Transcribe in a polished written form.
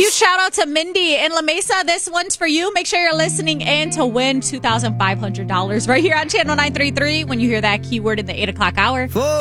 Huge shout out to Mindy in La Mesa. This one's for you. Make sure you're listening in to win $2,500 right here on Channel 933 when you hear that keyword in the 8 o'clock hour.